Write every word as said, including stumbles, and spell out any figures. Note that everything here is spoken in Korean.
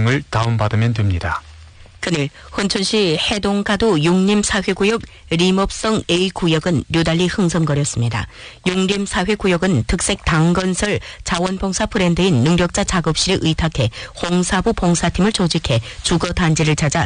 통을 다운받으면 됩니다. 그늘 혼천시 해동가도 용림사회구역 림업성 A구역은 류달리 흥성거렸습니다. 용림사회구역은 특색 당건설 자원봉사 브랜드인 능력자 작업실에 의탁해 홍사부 봉사팀을 조직해 주거단지를 찾아